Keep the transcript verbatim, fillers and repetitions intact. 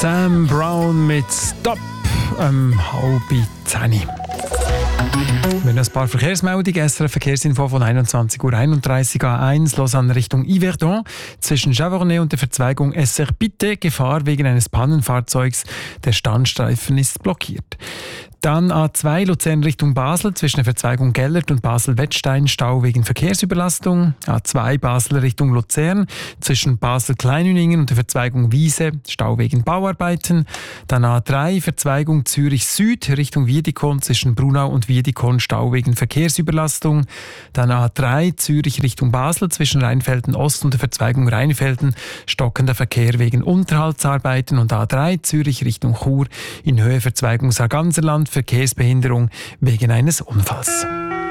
Sam Brown mit Stop um halb zehn. Wir haben ein paar Verkehrsmeldungen. S R F Verkehrsinfo von einundzwanzig Uhr einunddreißig A eins, Lausanne Richtung Yverdon. Zwischen Javornet und der Verzweigung S R Bitte Gefahr wegen eines Pannenfahrzeugs. Der Standstreifen ist blockiert. Dann A zwei Luzern Richtung Basel, zwischen der Verzweigung Gellert und Basel-Wettstein, Stau wegen Verkehrsüberlastung. A zwei Basel Richtung Luzern, zwischen Basel-Kleinüningen und der Verzweigung Wiese, Stau wegen Bauarbeiten. Dann A drei Verzweigung Zürich Süd Richtung Wiedikon, zwischen Brunau und Wiedikon, Stau wegen Verkehrsüberlastung. Dann A drei Zürich Richtung Basel, zwischen Rheinfelden Ost und der Verzweigung Rheinfelden, stockender Verkehr wegen Unterhaltsarbeiten. Und A drei Zürich Richtung Chur, in Höhe Verzweigung Sarganserland, Verkehrsbehinderung wegen eines Unfalls.